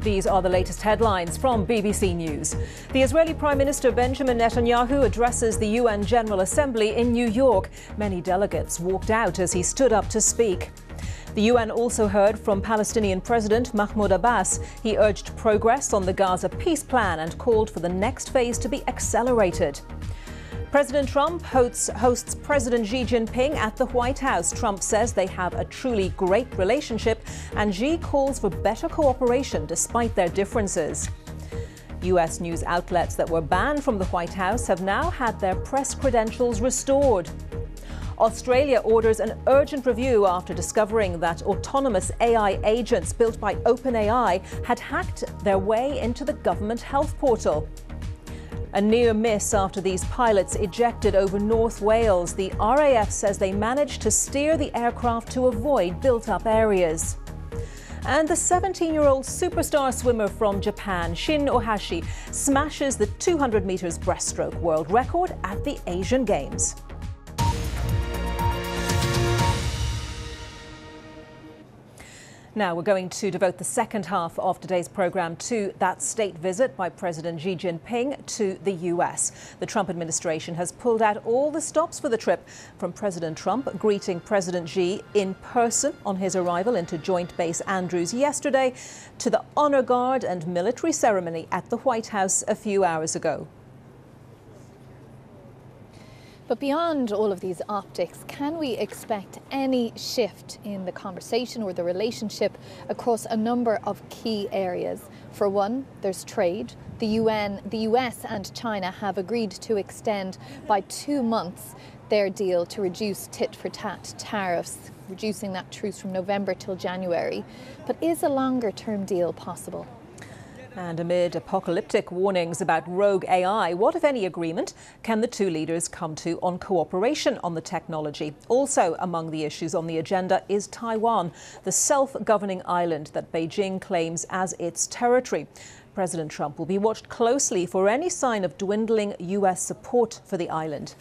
These are the latest headlines from BBC News. The Israeli Prime Minister Benjamin Netanyahu addresses the UN General Assembly in New York. Many delegates walked out as he stood up to speak. The UN also heard from Palestinian President Mahmoud Abbas. He urged progress on the Gaza peace plan and called for the next phase to be accelerated. President Trump hosts President Xi Jinping at the White House. Trump says they have a truly great relationship, and Xi calls for better cooperation despite their differences. U.S. news outlets that were banned from the White House have now had their press credentials restored. Australia orders an urgent review after discovering that autonomous AI agents built by OpenAI had hacked their way into the government health portal. A near miss after these pilots ejected over North Wales. The RAF says they managed to steer the aircraft to avoid built-up areas. And the 17-year-old superstar swimmer from Japan, Shin Ohashi, smashes the 200 meters breaststroke world record at the Asian Games. Now we're going to devote the second half of today's programme to that state visit by President Xi Jinping to the US. The Trump administration has pulled out all the stops for the trip, from President Trump greeting President Xi in person on his arrival into Joint Base Andrews yesterday, to the honour guard and military ceremony at the White House a few hours ago. But beyond all of these optics, can we expect any shift in the conversation or the relationship across a number of key areas? For one, there's trade. The US and China have agreed to extend by 2 months their deal to reduce tit-for-tat tariffs, reducing that truce from November till January. But is a longer-term deal possible? And amid apocalyptic warnings about rogue AI, what, if any, agreement can the two leaders come to on cooperation on the technology? Also among the issues on the agenda is Taiwan, the self-governing island that Beijing claims as its territory. President Trump will be watched closely for any sign of dwindling US support for the island.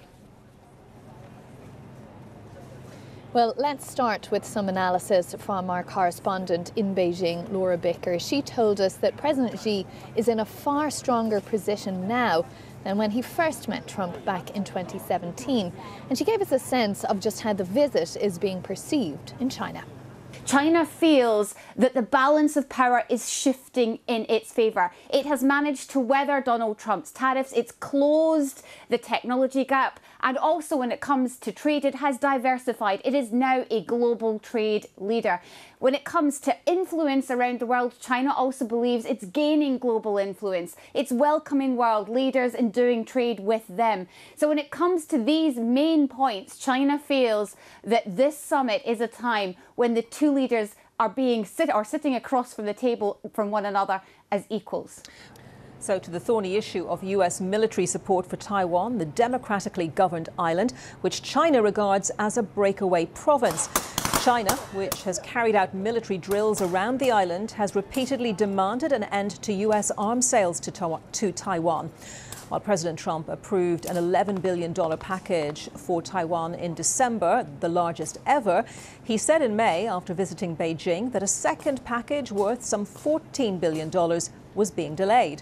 Well, let's start with some analysis from our correspondent in Beijing, Laura Bicker. She told us that President Xi is in a far stronger position now than when he first met Trump back in 2017. And she gave us a sense of just how the visit is being perceived in China. China feels that the balance of power is shifting in its favour. It has managed to weather Donald Trump's tariffs. It's closed the technology gap. And also when it comes to trade, it has diversified. It is now a global trade leader. When it comes to influence around the world, China also believes it's gaining global influence. It's welcoming world leaders and doing trade with them. So when it comes to these main points, China feels that this summit is a time when the two leaders are sitting across from the table from one another as equals. So to the thorny issue of US military support for Taiwan, the democratically governed island, which China regards as a breakaway province. China, which has carried out military drills around the island, has repeatedly demanded an end to US arms sales to Taiwan. While President Trump approved an $11 billion package for Taiwan in December, the largest ever, he said in May, after visiting Beijing, that a second package worth some $14 billion was being delayed.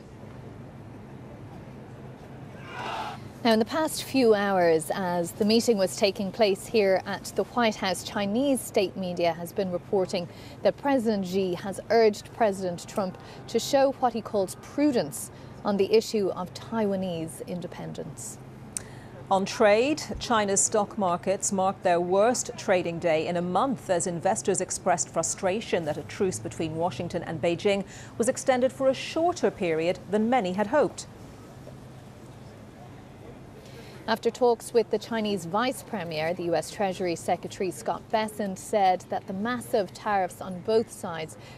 Now, in the past few hours, as the meeting was taking place here at the White House, Chinese state media has been reporting that President Xi has urged President Trump to show what he calls prudence on the issue of Taiwanese independence. On trade, China's stock markets marked their worst trading day in a month as investors expressed frustration that a truce between Washington and Beijing was extended for a shorter period than many had hoped. After talks with the Chinese Vice Premier, the US Treasury Secretary Scott Bessent said that the massive tariffs on both sides